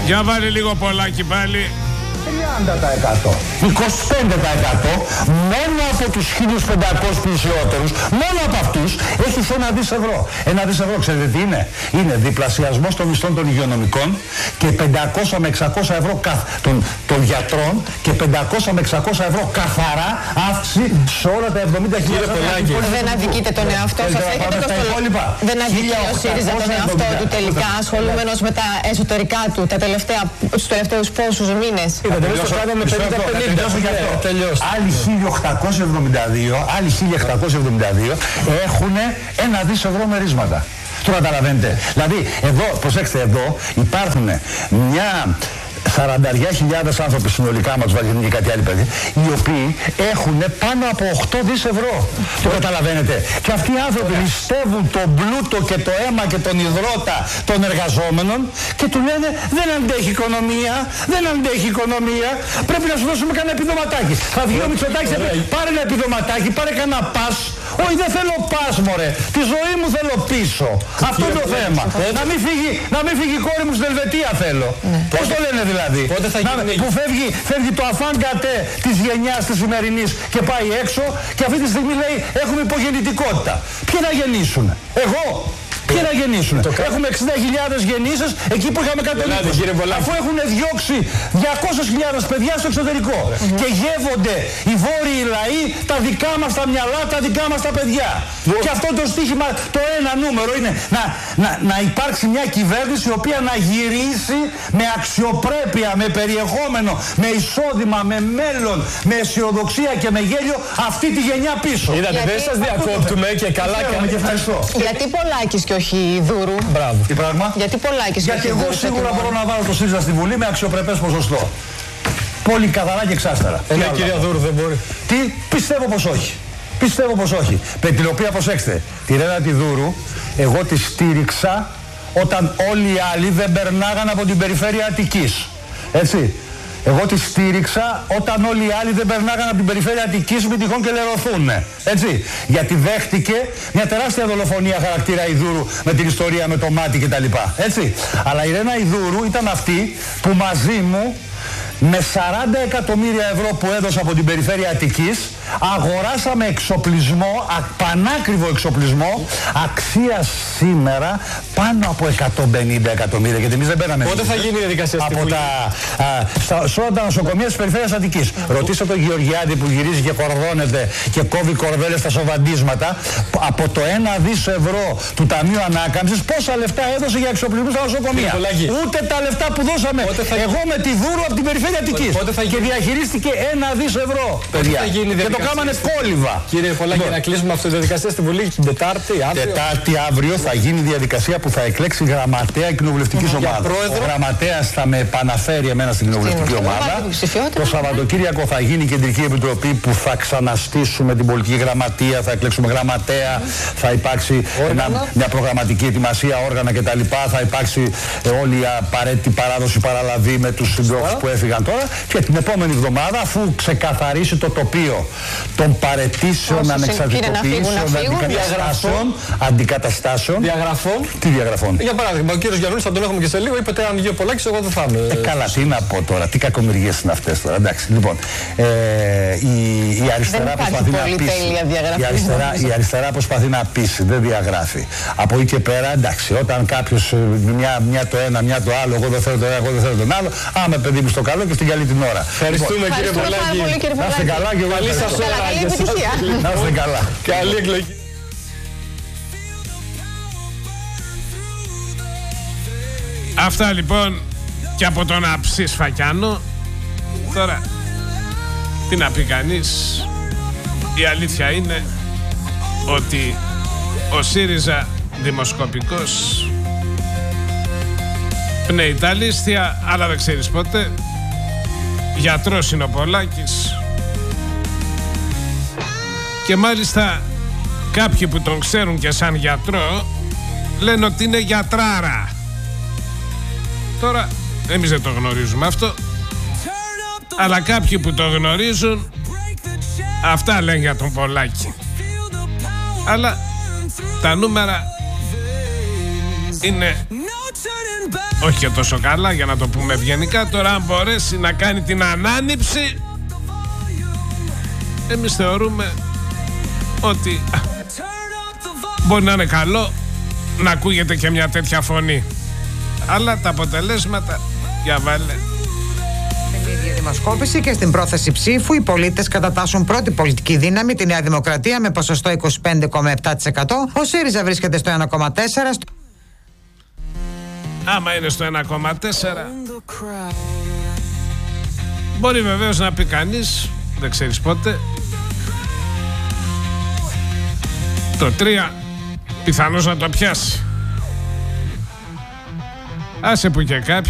Για βάλει λίγο Πολάκη πάλι. 30%, 25%, μόνο από τους 1.500 πλησιότερους, μόνο από αυτούς έχεις 1 δις ευρώ. 1 δις ευρώ, ξέρετε τι είναι? Είναι διπλασιασμός των μισθών των υγειονομικών και 500 με 600 ευρώ των γιατρών και 500 με 600 ευρώ καθαρά αύξηση σε όλα τα 70.000 ευρώ. Δεν αδικείτε τον εαυτό σας, έχετε το στόλο. Δεν αδικεί ο ΣΥΡΙΖΑ τον εαυτό του τελικά, ασχολούμενος με τα εσωτερικά του τους τελευταίους πόσους μήνες? Άλλοι 1.872 έχουν 1 δις ευρώ μερίσματα. Το καταλαβαίνετε? Δηλαδή εδώ, προσέξτε, εδώ υπάρχουν μια 40.000 άνθρωποι συνολικά, μας βάλει και κάτι άλλο παιδί, οι οποίοι έχουν πάνω από 8 δις ευρώ. Το καταλαβαίνετε? Και αυτοί οι άνθρωποι ληστεύουν τον πλούτο και το αίμα και τον υδρότα των εργαζόμενων και του λένε δεν αντέχει η οικονομία, δεν αντέχει η οικονομία, πρέπει να σου δώσουμε κανένα επιδοματάκι. Θα βγει ο Μητσοτάκης, πάρε ένα επιδοματάκι, πάρε κανένα πας. Όχι, δεν θέλω πας, μωρέ, τη ζωή μου θέλω πίσω. Αυτό είναι το θέμα. Να μην φύγει η κόρη μου στην Ελβετία θέλω. Πώς το λένε δηλαδή? Που φεύγει το αφάνγκατε της γενιάς της σημερινής και πάει έξω και αυτή τη στιγμή λέει έχουμε υπογεννητικότητα. Ποιοι να γεννήσουν? Εγώ? Ποιοι να γεννήσουν? Έχουμε 60.000 γεννήσεις εκεί που είχαμε κατολίκους. Αφού έχουν διώξει 200.000 παιδιά στο εξωτερικό. Και γεύονται οι βόρειοι λαοί τα δικά μας τα μυαλά, τα δικά μας τα παιδιά. Και αυτό το στοίχημα, το ένα νούμερο είναι να υπάρξει μια κυβέρνηση η οποία να γυρίσει με αξιοπρέπεια, με περιεχόμενο, με εισόδημα, με μέλλον, με αισιοδοξία και με γέλιο αυτή τη γενιά πίσω. Είδατε, δεν σας διακόπτουμε και καλά κάνουμε και ευχαριστώ. Γιατί Πολάκης και όχι Δούρου? Μπράβο. Τι πράγμα? Γιατί Πολάκης και όχι Δούρου? Γιατί εγώ σίγουρα μπορώ να βάλω το ΣΥΡΙΖΑ στη Βουλή με αξιοπρεπές ποσοστό. Πολύ καθαρά και εξάστερα. Κυρία Δούρου δεν μπορεί. Τι? Πιστεύω πως όχι. Πιστεύω πως όχι. Την οποία, προσέξτε, τη Ρένα τη Δούρου εγώ τη στήριξα όταν όλοι οι άλλοι δεν περνάγαν από την περιφέρεια Αττικής. Έτσι. Εγώ τη στήριξα όταν όλοι οι άλλοι δεν περνάγαν από την περιφέρεια Αττικής μη τυχόν και λερωθούν. Έτσι. Γιατί δέχτηκε μια τεράστια δολοφονία χαρακτήρα η Δούρου με την ιστορία με το μάτι κτλ. Έτσι. Αλλά η Ρένα η Δούρου ήταν αυτή που μαζί μου με 40 εκατομμύρια ευρώ που έδωσα από την περιφέρεια Αττικής αγοράσαμε εξοπλισμό, πανάκριβο εξοπλισμό αξίας σήμερα πάνω από 150 εκατομμύρια, γιατί εμείς δεν παίρναμε. Πότε θα γίνει η διαδικασία στη Βουλή? Σε όλα τα νοσοκομεία της περιφέρειας Αττικής. Ρωτήστε τον Γεωργιάδη που γυρίζει και κορδώνεται και κόβει κορδέλες στα σοβαντίσματα. Από το 1 δις ευρώ του Ταμείου Ανάκαμψης πόσα λεφτά έδωσε για εξοπλισμούς στα νοσοκομεία? Ούτε τα λεφτά που δώσαμε εγώ με τη Δούρου από την περιφέρεια Αττικής. Και διαχειρίστηκε 1 δις ευρώ. Και το κάμανε κόλυβα. Κύριε Πολάκη, να κλείσουμε αυτή τη διαδικασία στη Βουλή την Τετάρτη αύριο. Τετάρτη αύριο θα γίνει η διαδικασία που θα εκλέξει γραμματέα κοινοβουλευτικής ομάδας. Ο γραμματέας θα με επαναφέρει εμένα στην κοινοβουλευτική ομάδα. Το Σαββατοκύριακο θα γίνει η Κεντρική Επιτροπή που θα ξαναστήσουμε την πολιτική γραμματεία, θα εκλέξουμε γραμματέα, θα υπάρξει μια προγραμματική ετοιμασία, όργανα κτλ. Θα υπάρξει όλη η απαραίτητη παράδοση παραλαβή με τους συντρόφους που έφυγαν τώρα. Και την επόμενη εβδομάδα, αφού ξεκαθαρίσει το τοπίο των παραιτήσεων, ανεξαρτητοποιήσεων, αντικαταστάσεων. Διαγραφών. Τι διαγραφών? Για παράδειγμα, ο κύριος Γιαννούλης θα τον έχουμε και σε λίγο. Είπατε αν βγει ο Πολάκης, εγώ δεν θα είμαι. Καλά, τι να πω τώρα, τι κακομοιριές είναι αυτές τώρα. Εντάξει, λοιπόν. Η αριστερά προσπαθεί να πείσει. Η αριστερά προσπαθεί να πείσει, δεν διαγράφει. Από εκεί και πέρα, εντάξει, όταν κάποιος μια το ένα, μια το άλλο, εγώ δεν θέλω το ένα, εγώ δεν θέλω τον άλλο, άμα παιδί μου στο καλό και στην καλή την ώρα. Ευχαριστούμε κύριε Πολάκη. Να είστε καλά και εγώ. Καλή σας ώρα. Καλή επιτυχία. Να είστε καλά. Καλή εκλογή. Αυτά λοιπόν και από τον Αψή Σφακιάνο. Τώρα τι να πει κανείς? Η αλήθεια είναι ότι ο ΣΥΡΙΖΑ δημοσκοπικός πνέει τα λίστια, αλλά δεν ξέρεις πότε. Γιατρός είναι ο Πολάκης. Και μάλιστα κάποιοι που τον ξέρουν και σαν γιατρό λένε ότι είναι γιατράρα. Τώρα εμείς δεν το γνωρίζουμε αυτό, αλλά κάποιοι που το γνωρίζουν αυτά λένε για τον Πολάκη. Αλλά τα νούμερα είναι όχι και τόσο καλά, για να το πούμε ευγενικά. Τώρα αν μπορέσει να κάνει την ανάνυψη, εμείς θεωρούμε ότι μπορεί να είναι καλό να ακούγεται και μια τέτοια φωνή. Αλλά τα αποτελέσματα, για βάλε. Στην ίδια δημοσκόπηση και στην πρόθεση ψήφου, οι πολίτες κατατάσσουν πρώτη πολιτική δύναμη τη Νέα Δημοκρατία με ποσοστό 25,7%. Ο ΣΥΡΙΖΑ βρίσκεται στο 1,4%. Άμα είναι στο 1,4, μπορεί βεβαίως να πει κανείς, δεν ξέρεις πότε, το 3 πιθανώς να το πιάσει. Άσε που και κάποιοι